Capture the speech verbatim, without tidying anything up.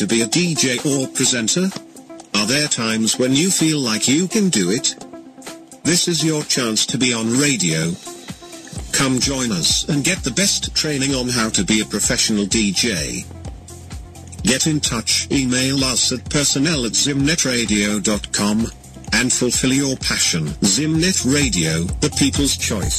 to be a D J or presenter? Are there times when you feel like you can do it? This is your chance to be on radio. Come join us and get the best training on how to be a professional D J. Get in touch, email us at personnel at zimnetradio dot com, and fulfill your passion. Zimnet Radio, the people's choice.